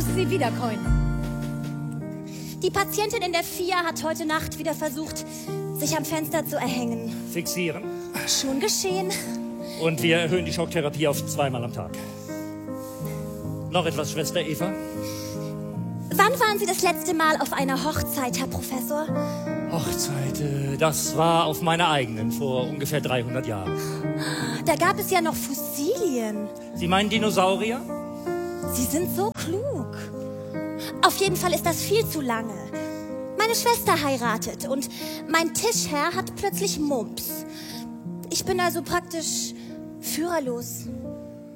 müssen Sie wiederkäuen. Die Patientin in der FIA hat heute Nacht wieder versucht, sich am Fenster zu erhängen. Fixieren. Schon geschehen. Und wir erhöhen die Schocktherapie auf 2-mal am Tag. Noch etwas, Schwester Eva? Wann waren Sie das letzte Mal auf einer Hochzeit, Herr Professor? Hochzeit, das war auf meiner eigenen, vor ungefähr 300 Jahren. Da gab es ja noch Fossilien. Sie meinen Dinosaurier? Sie sind so klug. Auf jeden Fall ist das viel zu lange. Meine Schwester heiratet und mein Tischherr hat plötzlich Mumps. Ich bin also praktisch führerlos.